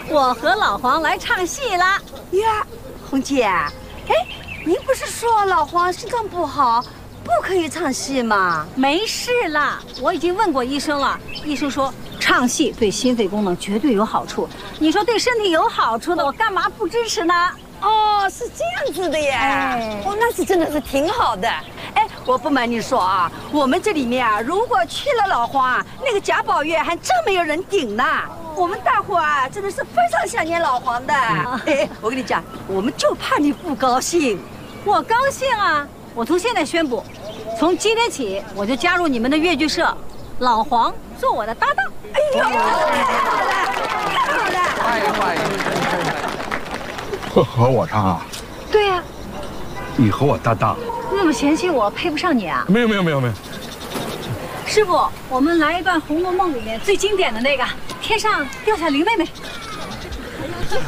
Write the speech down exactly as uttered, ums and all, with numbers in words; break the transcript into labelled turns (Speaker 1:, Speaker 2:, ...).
Speaker 1: 我和老黄来唱戏啦。
Speaker 2: 呀，红姐，哎，您不是说老黄心脏不好，不可以唱戏吗？
Speaker 1: 没事啦，我已经问过医生了，医生说唱戏对心肺功能绝对有好处。你说对身体有好处的，我干嘛不支持呢？
Speaker 2: 哦，是这样子的耶。哎、哦，那是真的是挺好的。哎，我不瞒你说啊，我们这里面啊，如果去了老黄啊，那个贾宝月还真没有人顶呢。我们大伙啊，真的是非常想念老黄的。哎，我跟你讲，我们就怕你不高兴。
Speaker 1: 我高兴啊！我从现在宣布，从今天起我就加入你们的越剧社，老黄做我的搭档。
Speaker 2: 哎呦，太好了，太好了！
Speaker 3: 欢迎欢迎。
Speaker 4: 和和我唱啊？
Speaker 1: 对呀、啊。
Speaker 4: 你和我搭档？
Speaker 1: 那么嫌弃我配不上你啊？
Speaker 4: 没有没有没有没有。
Speaker 1: 师傅，我们来一段《红楼梦》里面最经典的那个“天上掉下林妹妹”。